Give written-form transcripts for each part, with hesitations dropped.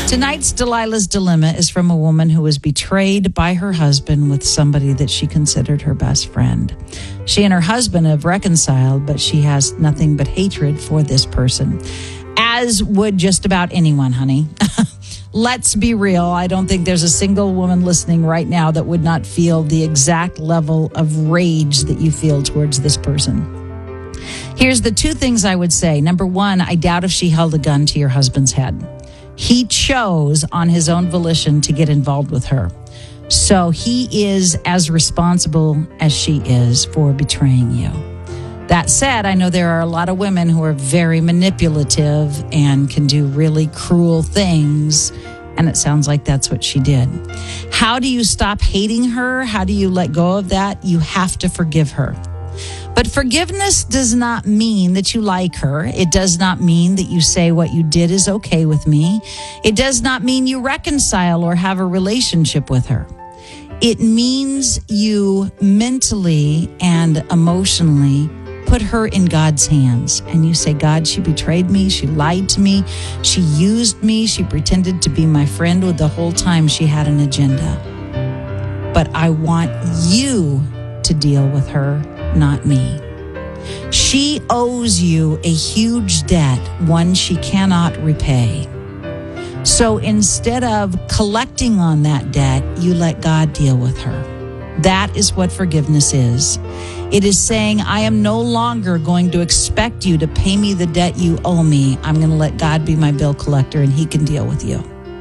Tonight's Delilah's Dilemma is from a woman who was betrayed by her husband with somebody that she considered her best friend. She and her husband have reconciled, but she has nothing but hatred for this person, as would just about anyone, honey. Let's be real. I don't think there's a single woman listening right now that would not feel the exact level of rage that you feel towards this person. Here's the two things I would say. Number one, I doubt if she held a gun to your husband's head. He chose on his own volition to get involved with her. So he is as responsible as she is for betraying you. That said, I know there are a lot of women who are very manipulative and can do really cruel things. And it sounds like that's what she did. How do you stop hating her? How do you let go of that? You have to forgive her. But forgiveness does not mean that you like her. It does not mean that you say what you did is okay with me. It does not mean you reconcile or have a relationship with her. It means you mentally and emotionally put her in God's hands. And you say, God, she betrayed me. She lied to me. She used me. She pretended to be my friend with the whole time she had an agenda. But I want you to deal with her, not me. She owes you a huge debt, one she cannot repay. So instead of collecting on that debt, you let God deal with her. That is what forgiveness is. It is saying, I am no longer going to expect you to pay me the debt you owe me. I'm going to let God be my bill collector and he can deal with you.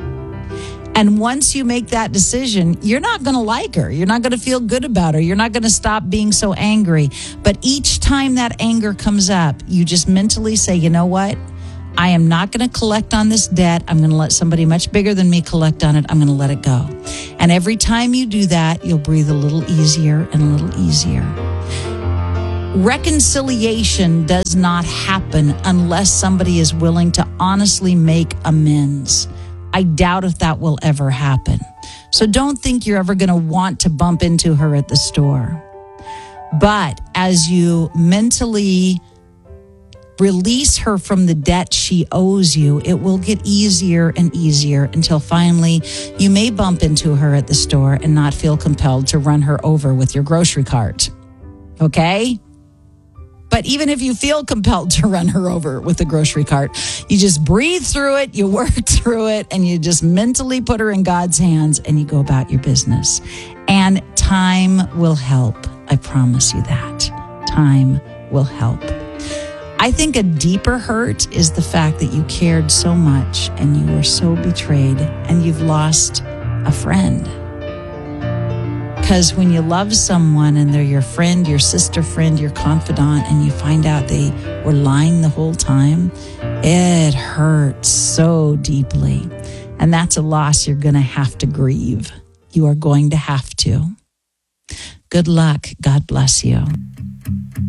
And once you make that decision, you're not going to like her. You're not going to feel good about her. You're not going to stop being so angry. But each time that anger comes up, you just mentally say, you know what? I am not going to collect on this debt. I'm going to let somebody much bigger than me collect on it. I'm going to let it go. And every time you do that, you'll breathe a little easier and a little easier. Reconciliation does not happen unless somebody is willing to honestly make amends. I doubt if that will ever happen. So don't think you're ever going to want to bump into her at the store. But as you mentally release her from the debt she owes you, it will get easier and easier until finally you may bump into her at the store and not feel compelled to run her over with your grocery cart. Okay? But even if you feel compelled to run her over with the grocery cart, you just breathe through it, you work through it, and you just mentally put her in God's hands and you go about your business. And time will help. I promise you that. Time will help. I think a deeper hurt is the fact that you cared so much and you were so betrayed and you've lost a friend. Because when you love someone and they're your friend, your sister friend, your confidant, and you find out they were lying the whole time, it hurts so deeply. And that's a loss you're going to have to grieve. You are going to have to. Good luck. God bless you.